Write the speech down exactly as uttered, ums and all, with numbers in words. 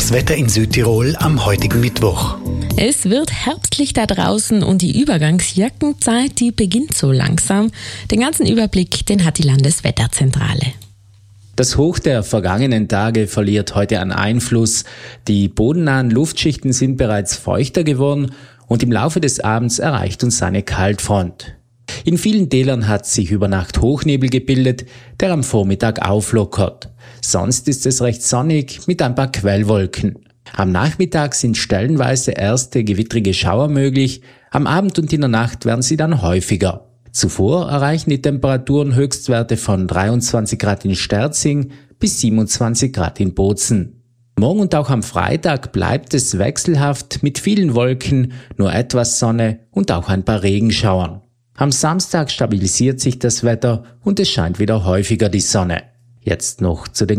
Das Wetter in Südtirol am heutigen Mittwoch. Es wird herbstlich da draußen und die Übergangsjackenzeit, die beginnt so langsam. Den ganzen Überblick, den hat die Landeswetterzentrale. Das Hoch der vergangenen Tage verliert heute an Einfluss. Die bodennahen Luftschichten sind bereits feuchter geworden und im Laufe des Abends erreicht uns eine Kaltfront. In vielen Tälern hat sich über Nacht Hochnebel gebildet, der am Vormittag auflockert. Sonst ist es recht sonnig mit ein paar Quellwolken. Am Nachmittag sind stellenweise erste gewittrige Schauer möglich, am Abend und in der Nacht werden sie dann häufiger. Zuvor erreichen die Temperaturen Höchstwerte von dreiundzwanzig Grad in Sterzing bis siebenundzwanzig Grad in Bozen. Morgen und auch am Freitag bleibt es wechselhaft mit vielen Wolken, nur etwas Sonne und auch ein paar Regenschauern. Am Samstag stabilisiert sich das Wetter und es scheint wieder häufiger die Sonne. Jetzt noch zu den